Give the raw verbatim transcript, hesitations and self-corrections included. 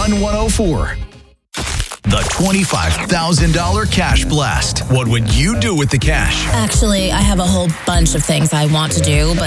Fun one oh four. The twenty-five thousand dollars Cash Blast. What would you do with the cash? Actually, I have a whole bunch of things I want to do, but